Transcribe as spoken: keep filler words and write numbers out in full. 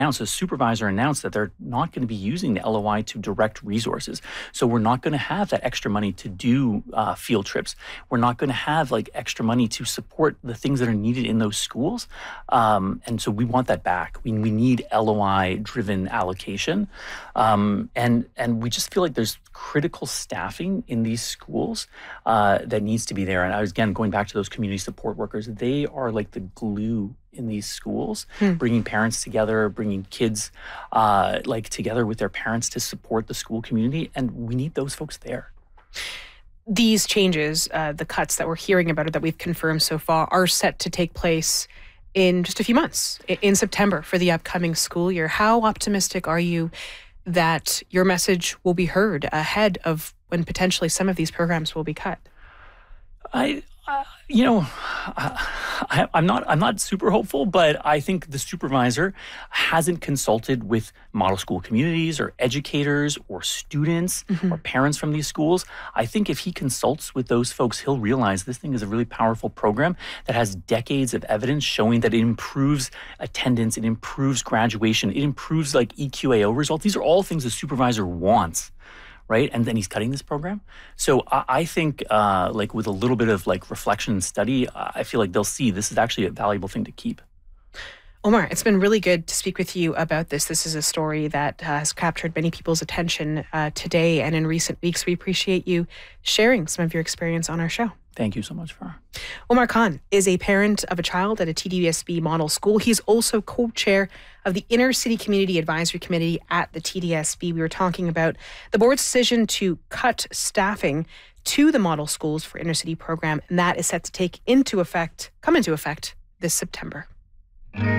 announced, the supervisor announced that they're not going to be using the L O I to direct resources. So we're not going to have that extra money to do uh, field trips. We're not going to have like extra money to support the things that are needed in those schools. Um, and so we want that back. We, we need L O I-driven allocation. Um, and, and we just feel like there's critical staffing in these schools uh, that needs to be there. And I was, again, going back to those community support workers, they are like the glue in these schools, hmm. bringing parents together, bringing kids uh, like together with their parents to support the school community. And we need those folks there. These changes, uh, the cuts that we're hearing about or that we've confirmed so far, are set to take place in just a few months, in September for the upcoming school year. How optimistic are you that your message will be heard ahead of when potentially some of these programs will be cut? I, uh, you know, I, I'm not. I'm not super hopeful, but I think the supervisor hasn't consulted with model school communities or educators or students mm-hmm. or parents from these schools. I think if he consults with those folks, he'll realize this thing is a really powerful program that has decades of evidence showing that it improves attendance, it improves graduation, it improves like E Q A O results. These are all things the supervisor wants. Right. And then he's cutting this program. So I, I think uh, like with a little bit of like reflection and study, I feel like they'll see this is actually a valuable thing to keep. Omar, it's been really good to speak with you about this. This is a story that uh, has captured many people's attention uh, today and in recent weeks. We appreciate you sharing some of your experience on our show. Thank you so much, Farah. Omar Khan is a parent of a child at a T D S B model school. He's also co-chair of the Inner City Community Advisory Committee at the T D S B. We were talking about the board's decision to cut staffing to the model schools for inner city program, and that is set to take into effect, come into effect this September.